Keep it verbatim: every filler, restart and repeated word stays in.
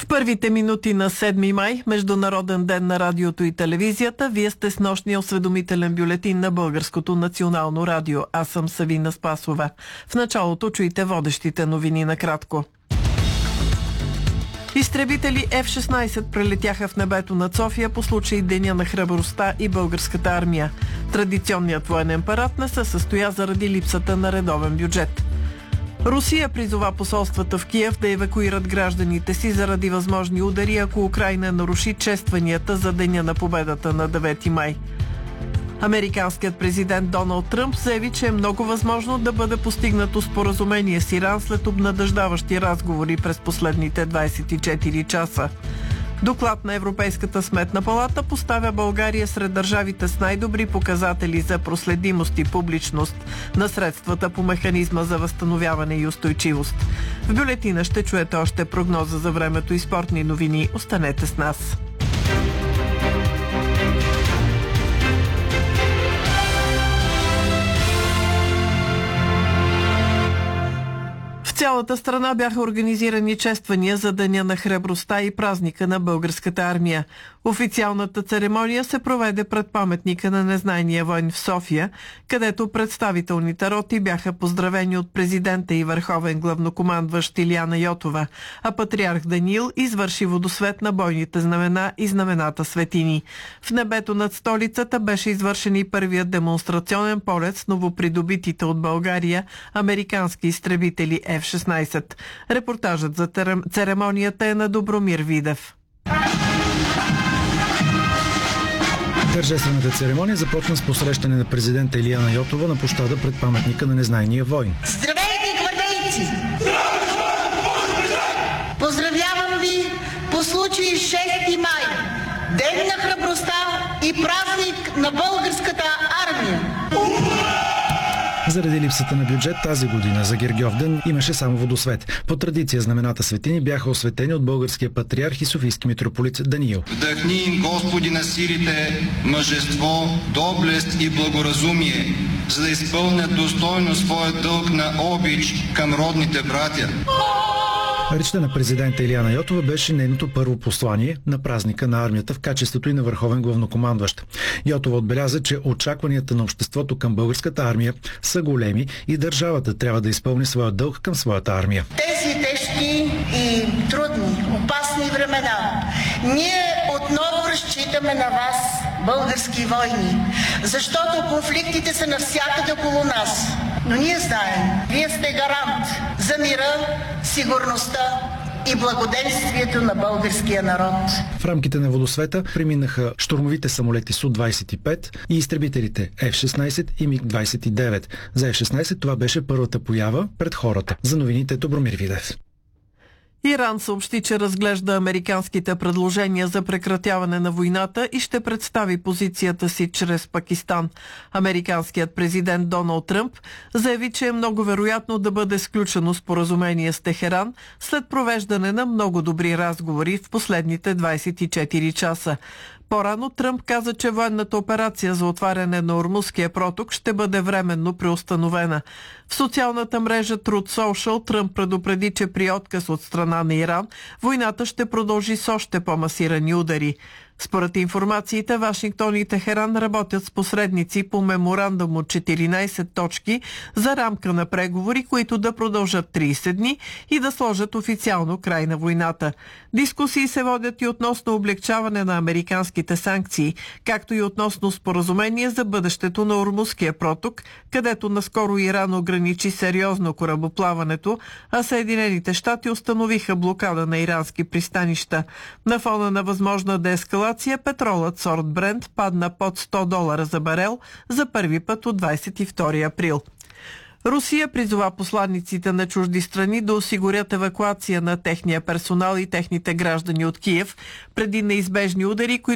В първите минути на седми май, Международен ден на радиото и телевизията, вие сте с нощния осведомителен бюлетин на Българското национално радио. Аз съм Савина Спасова. В началото чуйте водещите новини накратко. Изтребители Еф шестнайсет прелетяха в небето над София по случай Деня на храбростта и българската армия. Традиционният военен парад не се състоя заради липсата на редовен бюджет. Русия призова посолствата в Киев да евакуират гражданите си заради възможни удари, ако Украйна наруши честванията за Деня на победата на девети май. Американският президент Доналд Тръмп заяви, че е много възможно да бъде постигнато споразумение с Иран след обнадеждаващи разговори през последните двайсет и четири часа. Доклад на Европейската сметна палата поставя България сред държавите с най-добри показатели за проследимост и публичност на средствата по механизма за възстановяване и устойчивост. В бюлетина ще чуете още прогноза за времето и спортни новини. Останете с нас. В цялата страна бяха организирани чествания за Деня на храбростта и празника на българската армия. Официалната церемония се проведе пред паметника на незнайния войн в София, където представителните роти бяха поздравени от президента и върховен главнокомандващ Илияна Йотова, а патриарх Даниил извърши водосвет на бойните знамена и знамената светини. В небето над столицата беше извършен и първият демонстрационен полет с новопридобитите от България американски изтребители Еф шестнайсет. Репортажът за церемонията е на Добромир Видев. Тържествената церемония започна с посрещане на президента Илияна Йотова на площада пред паметника на незнайния войн. Здравейте, гвардейци! Поздравявам ви по случай шести май, Ден на храбростта и празник на българската армия. Заради липсата на бюджет тази година за Гергьовден имаше само водосвет. По традиция знамената светини бяха осветени от българския патриарх и софийски митрополит Даниил. Вдъхни им, Господи, на силите мъжество, доблест и благоразумие, за да изпълнят достойно своя дълг на обич към родните братя. Речта на президента Илияна Йотова беше нейното първо послание на празника на армията в качеството и на върховен главнокомандващ. Йотова отбеляза, че очакванията на обществото към българската армия са големи и държавата трябва да изпълни своя дълг към своята армия. Тези тежки и трудни, опасни времена, ние отново разчитаме на вас, български войни, защото конфликтите са навсякъде около нас. Но ние знаем, вие сте гарант за мира, сигурността и благоденствието на българския народ. В рамките на водосвета преминаха щурмовите самолети Су двайсет и пет и изтребителите Еф шестнайсет и Миг двайсет и девет. За Еф шестнайсет това беше първата поява пред хората. За новините Добромир Видев. Иран съобщи, че разглежда американските предложения за прекратяване на войната и ще представи позицията си чрез Пакистан. Американският президент Доналд Тръмп заяви, че е много вероятно да бъде сключено споразумение с Техеран след провеждане на много добри разговори в последните двайсет и четири часа. По-рано Тръмп каза, че военната операция за отваряне на Ормузския проток ще бъде временно преустановена. В социалната мрежа Truth Social Тръмп предупреди, че при отказ от страна на Иран, войната ще продължи с още по-масирани удари. Според информациите, Вашингтон и Техеран работят с посредници по меморандум от четиринайсет точки за рамка на преговори, които да продължат трийсет дни и да сложат официално край на войната. Дискусии се водят и относно облегчаване на американските санкции, както и относно споразумение за бъдещето на Ормузския проток, където наскоро Иран ограничи сериозно корабоплаването, а Съединените щати установиха блокада на ирански пристанища. На фона на възможна деескалация, петролът сорт Брент падна под сто долара за барел за първи път от двайсет и втори април. Русия призова посланиците на чужди страни да осигурят евакуация на техния персонал и техните граждани от Киев преди неизбежни удари, които